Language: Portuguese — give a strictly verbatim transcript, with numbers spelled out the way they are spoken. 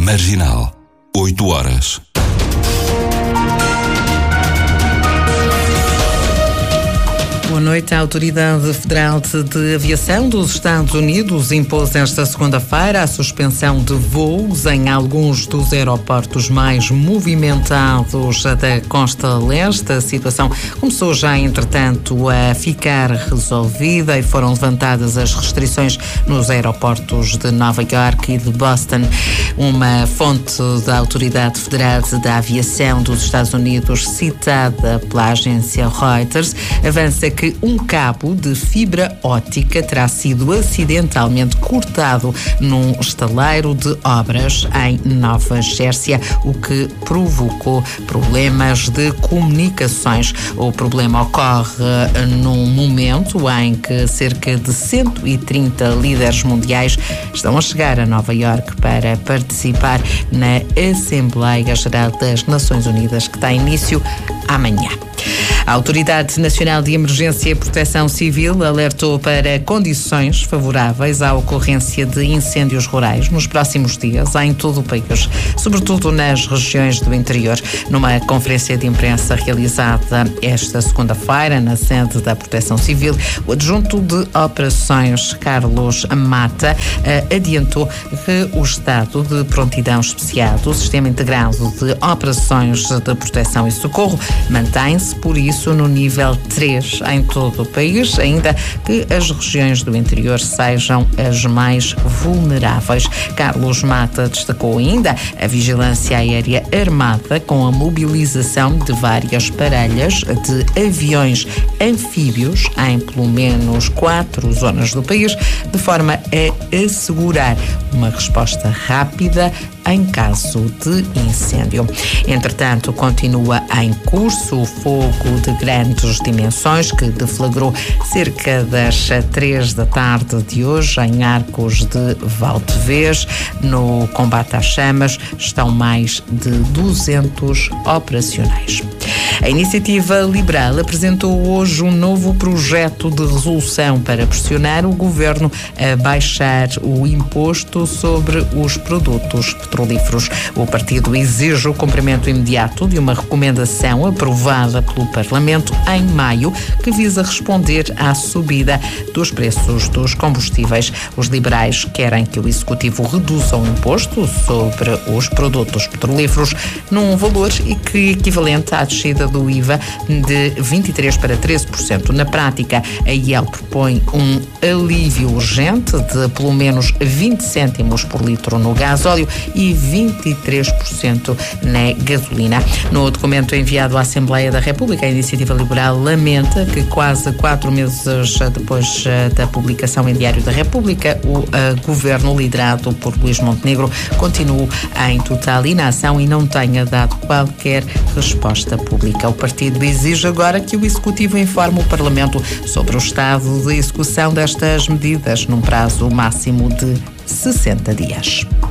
Marginal, oito horas. Boa noite. A Autoridade Federal de Aviação dos Estados Unidos impôs esta segunda-feira a suspensão de voos em alguns dos aeroportos mais movimentados da costa leste. A situação começou já, entretanto, a ficar resolvida e foram levantadas as restrições nos aeroportos de Nova Iorque e de Boston. Uma fonte da Autoridade Federal da Aviação dos Estados Unidos, citada pela agência Reuters, avança que um cabo de fibra óptica terá sido acidentalmente cortado num estaleiro de obras em Nova Jersey, o que provocou problemas de comunicações. O problema ocorre num momento em que cerca de cento e trinta líderes mundiais estão a chegar a Nova Iorque para participar na Assembleia Geral das Nações Unidas, que tem início amanhã. A Autoridade Nacional de Emergência e Proteção Civil alertou para condições favoráveis à ocorrência de incêndios rurais nos próximos dias em todo o país, sobretudo nas regiões do interior. Numa conferência de imprensa realizada esta segunda-feira na sede da Proteção Civil, o adjunto de operações, Carlos Mata, adiantou que o estado de prontidão especial do Sistema Integrado de Operações de Proteção e Socorro mantém-se, por isso, no nível três em todo o país, ainda que as regiões do interior sejam as mais vulneráveis. Carlos Mata destacou ainda a vigilância aérea armada com a mobilização de várias parelhas de aviões anfíbios em pelo menos quatro zonas do país, de forma a assegurar uma resposta rápida em caso de incêndio. Entretanto, continua em curso o fogo de grandes dimensões que deflagrou cerca das três da tarde de hoje em Arcos de Valdevez. No combate às chamas estão mais de duzentos operacionais. A Iniciativa Liberal apresentou hoje um novo projeto de resolução para pressionar o governo a baixar o imposto sobre os produtos petrolíferos. O partido exige o cumprimento imediato de uma recomendação aprovada pelo Parlamento em maio, que visa responder à subida dos preços dos combustíveis. Os liberais querem que o Executivo reduza o imposto sobre os produtos petrolíferos num valor que equivalente à descida do I V A de vinte e três por cento para treze por cento. Na prática, a I E L propõe um alívio urgente de pelo menos vinte cêntimos por litro no gasóleo e vinte e três por cento na gasolina. No documento enviado à Assembleia da República, a Iniciativa Liberal lamenta que quase quatro meses depois da publicação em Diário da República, o uh, governo liderado por Luís Montenegro continua em total inação e não tenha dado qualquer resposta pública. O partido exige agora que o Executivo informe o Parlamento sobre o estado de execução destas medidas num prazo máximo de sessenta dias.